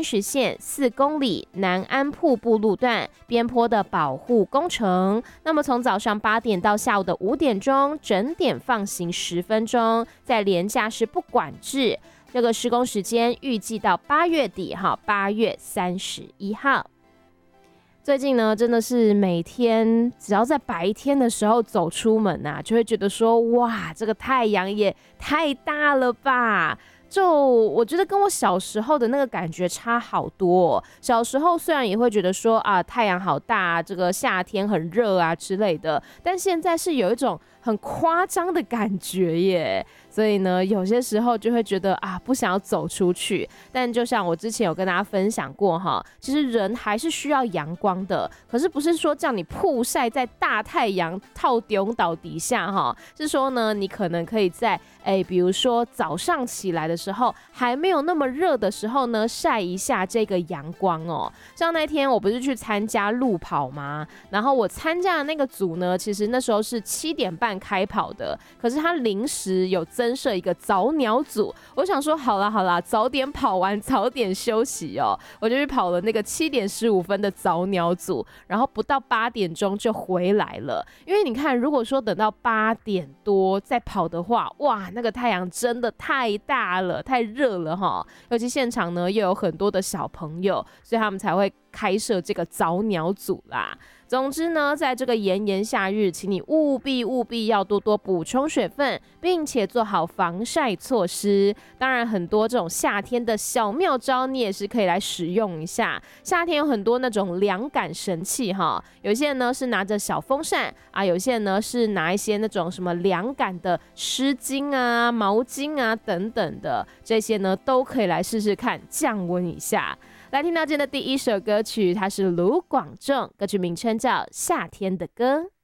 30线4公里南安瀑布路段边坡的保护工程。那么从早上8点到下午的5点钟，整点放行10分钟，在连假是不管制。这个施工时间预计到8月底，8月31号。最近呢，真的是每天只要在白天的时候走出门啊，就会觉得说，哇，这个太阳也太大了吧。就我觉得跟我小时候的那个感觉差好多哦。小时候虽然也会觉得说啊，太阳好大啊，这个夏天很热啊之类的，但现在是有一种很夸张的感觉耶。所以呢，有些时候就会觉得啊，不想要走出去。但就像我之前有跟大家分享过哈，其实人还是需要阳光的，可是不是说叫你曝晒在大太阳套顶岛底下哈，是说呢，你可能可以在比如说早上起来的时候还没有那么热的时候呢，晒一下这个阳光哦。像那天我不是去参加路跑吗？然后我参加的那个组呢，其实那时候是7点半开跑的，可是他临时有增设一个早鸟组，我想说好啦，早点跑完，早点休息哦。我就去跑了那个7点15分的早鸟组，然后不到8点钟就回来了。因为你看，如果说等到8点多再跑的话，哇，那个太阳真的太大了，太热了哈。尤其现场呢又有很多的小朋友，所以他们才会开设这个早鸟组啦。总之呢，在这个炎炎夏日，请你务必要多多补充水分，并且做好防晒措施。当然，很多这种夏天的小妙招，你也是可以来使用一下。夏天有很多那种凉感神器哈，有些人呢是拿着小风扇啊，有些人呢是拿一些那种什么凉感的湿巾啊、毛巾啊等等的，这些呢都可以来试试看，降温一下。来听到今天的第一首歌曲，它是卢广仲，歌曲名称叫《夏天的歌》。